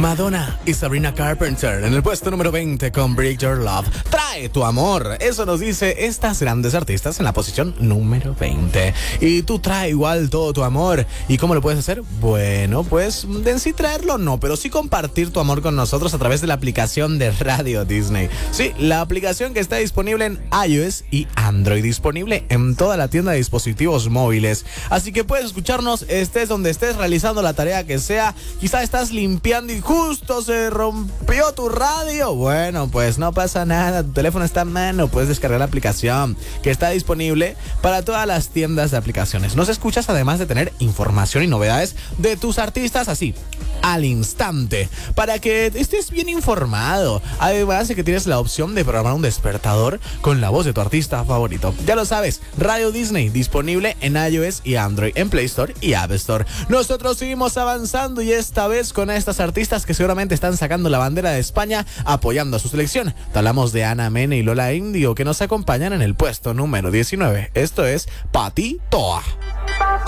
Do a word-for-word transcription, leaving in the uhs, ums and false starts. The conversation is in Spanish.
Madonna y Sabrina Carpenter en el puesto número veinte con Break Your Love. Trae tu amor. Eso nos dice estas grandes artistas en la posición número veinte. Y tú trae igual todo tu amor. ¿Y cómo lo puedes hacer? Bueno, pues en sí traerlo no, pero sí compartir tu amor con nosotros a través de la aplicación de Radio Disney. Sí, la aplicación que está disponible en iOS y Android, disponible en toda la tienda de dispositivos móviles. Así que puedes escucharnos estés donde estés, realizando la tarea que sea. Quizá estás limpiando y justo se rompió tu radio. Bueno, pues no pasa nada, tu teléfono está en mano, puedes descargar la aplicación que está disponible para todas las tiendas de aplicaciones. Nos escuchas además de tener información y novedades de tus artistas así, al instante, para que estés bien informado. Además de que tienes la opción de programar un despertador con la voz de tu artista favorito. Ya lo sabes, Radio Disney, disponible en iOS y Android, en Play Store y App Store. Nosotros seguimos avanzando y esta vez con estas artistas que seguramente están sacando la bandera de España apoyando a su selección. Te hablamos de Ana Mena y Lola Indio, que nos acompañan en el puesto número diecinueve. Esto es Pati Toa.